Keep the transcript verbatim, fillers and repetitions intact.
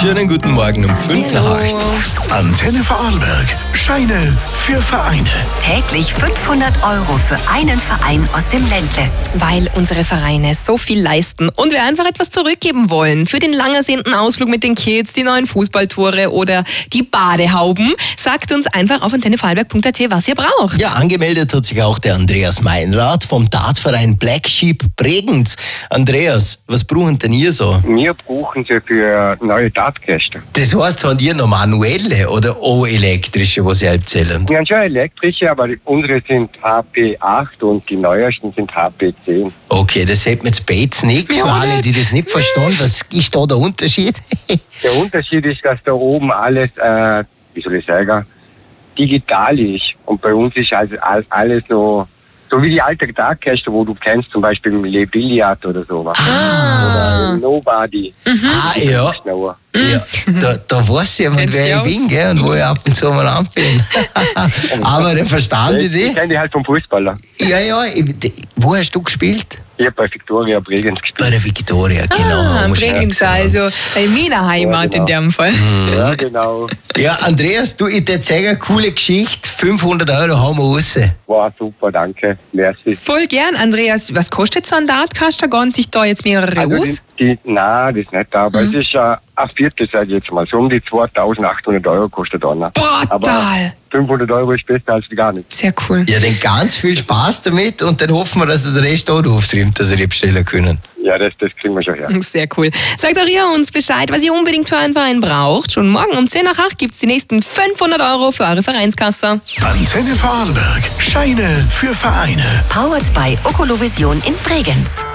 Schönen guten Morgen um fünf nach acht. Antenne Vorarlberg. Scheine für Vereine. Täglich fünfhundert Euro für einen Verein aus dem Ländle. Weil unsere Vereine so viel leisten und wir einfach etwas zurückgeben wollen. Für den lang ersehnten Ausflug mit den Kids, die neuen Fußballtore oder die Badehauben. Sagt uns einfach auf antenne vorarlberg punkt a t, was ihr braucht. Ja, angemeldet hat sich auch der Andreas Meinrad vom Dartverein Black Sheep Bregenz. Andreas, was brauchen denn ihr so? Wir brauchen sie für neue Dartkästen. Das heißt, habt ihr noch manuelle oder auch elektrische, was ihr zählen? Wir haben schon elektrische, aber unsere sind H P acht und die neuesten sind H P zehn. Okay, das hält mir jetzt bei jetzt nichts. Für alle, die das nicht verstehen, was ist da der Unterschied? Der Unterschied ist, dass da oben alles, äh, wie soll ich sagen, digital ist. Und bei uns ist also alles so, so wie die alte Dartkäste, wo du kennst, zum Beispiel im Le Billiard oder so. Ah. Oder Nobody. Mhm. Ah, ja. Ja, da, da weiß jemand, wer ich bin, gell, und wo ich ab und zu mal an bin. Aber dann verstand ich Ich dich. kenne die halt vom Fußballer. Ja, ja, ich, wo hast du gespielt? Ich habe bei Victoria Bregenz gespielt. Bei der Victoria, genau. Ah, Muss ich Bregenz, sagen. also bei meiner Heimat Ja, genau. in dem Fall. Ja, genau. Ja, Andreas, du, ich dir zeige eine coole Geschichte. fünfhundert Euro haben wir raus. War super, danke. Merci. Voll gern, Andreas. Was kostet so ein Dartkasten? Gehen sich da jetzt mehrere Also aus? die, die, nein, das nicht, aber es ist äh, ein Viertel, sag ich jetzt mal. So um die zweitausendachthundert Euro kostet einer. Aber Brutal. fünfhundert Euro ist besser als gar nichts. Sehr cool. Ja, dann ganz viel Spaß damit und dann hoffen wir, dass er den Rest auch auftrimmt, dass er die bestellen können. Ja, das, das kriegen wir schon her. Sehr cool. Sagt auch ihr uns Bescheid, was ihr unbedingt für einen Verein braucht. Schon morgen um zehn nach acht gibt es die nächsten fünfhundert Euro für eure Vereinskasse. Antenne Vorarlberg. Scheine für Vereine. Powered by Okolovision in Bregenz.